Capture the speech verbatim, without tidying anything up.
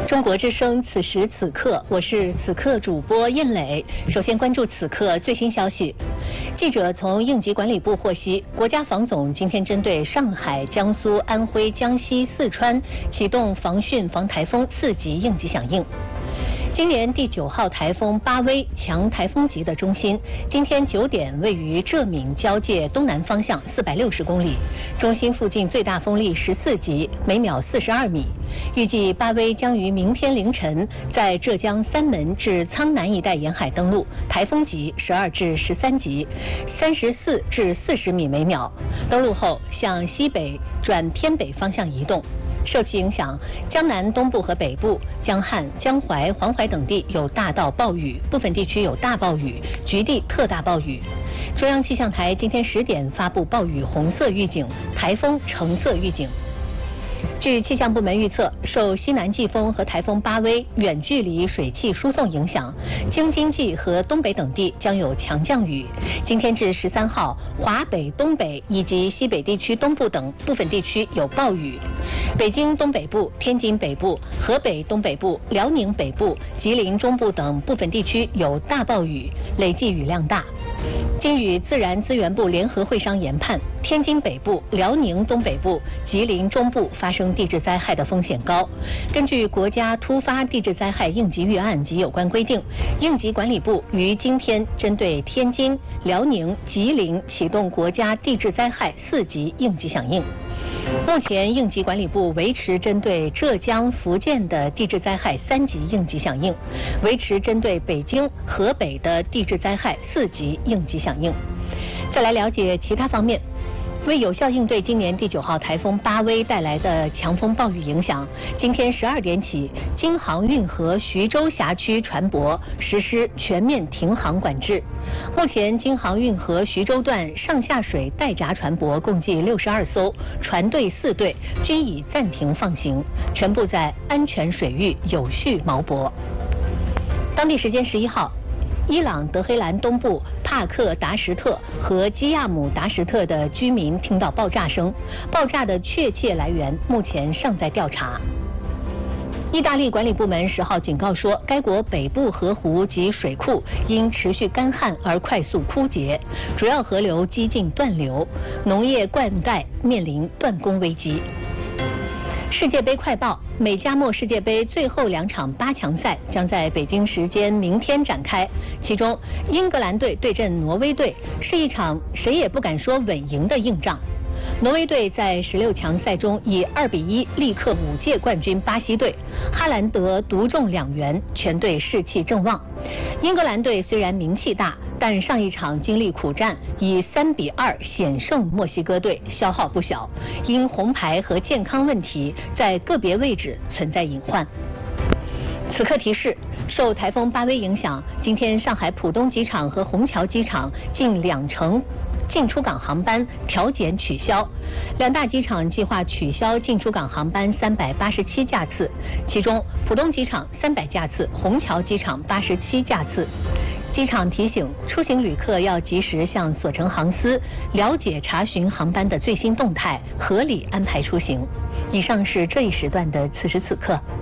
中国之声，此时此刻，我是此刻主播印磊。首先关注此刻最新消息。记者从应急管理部获悉，国家防总今天针对上海、江苏、安徽、江西、四川启动防汛防台风四级应急响应。今年第九号台风巴威强台风级的中心，今天九点位于浙闽交界东南方向四百六十公里，中心附近最大风力十四级，每秒四十二米。预计巴威将于明天凌晨在浙江三门至苍南一带沿海登陆，台风级十二至十三级，三十四至四十米每秒。登陆后向西北转偏北方向移动。受其影响，江南东部和北部、江汉、江淮、黄淮等地有大到暴雨，部分地区有大暴雨，局地特大暴雨。中央气象台今天十点发布暴雨红色预警，台风橙色预警。据气象部门预测，受西南季风和台风巴威远距离水汽输送影响，京津冀和东北等地将有强降雨。今天至十三号，华北、东北以及西北地区东部等部分地区有暴雨。北京东北部、天津北部、河北东北部、辽宁北部、吉林中部等部分地区有大暴雨，累计雨量大。经与自然资源部联合会商研判，天津北部、辽宁东北部、吉林中部发生地质灾害的风险高。根据国家突发地质灾害应急预案及有关规定，应急管理部于今天针对天津、辽宁、吉林启动国家地质灾害四级应急响应。目前应急管理部维持针对浙江、福建的地质灾害三级应急响应，维持针对北京、河北的地质灾害四级应急响应。再来了解其他方面。为有效应对今年第九号台风巴威带来的强风暴雨影响，今天十二点起，京杭运河徐州辖区船舶实施全面停航管制。目前，京杭运河徐州段上下水待闸船舶共计六十二艘，船队四队均已暂停放行，全部在安全水域有序锚泊。当地时间十一号。伊朗德黑兰东部帕克达什特和基亚姆达什特的居民听到爆炸声，爆炸的确切来源目前尚在调查。意大利管理部门十号警告说，该国北部河湖及水库因持续干旱而快速枯竭，主要河流几近断流，农业灌溉面临断供危机。世界杯快报：美加墨世界杯最后两场八强赛将在北京时间明天展开，其中英格兰队对阵挪威队是一场谁也不敢说稳赢的硬仗。挪威队在十六强赛中以二比一力克五届冠军巴西队，哈兰德独中两元，全队士气正旺。英格兰队虽然名气大，但上一场经历苦战，以三比二险胜墨西哥队，消耗不小，因红牌和健康问题，在个别位置存在隐患。此刻提示：受台风巴威影响，今天上海浦东机场和虹桥机场近两成进出港航班调减取消，两大机场计划取消进出港航班三百八十七架次，其中浦东机场三百架次，虹桥机场八十七架次。机场提醒出行旅客要及时向所乘航司了解查询航班的最新动态，合理安排出行。以上是这一时段的此时此刻。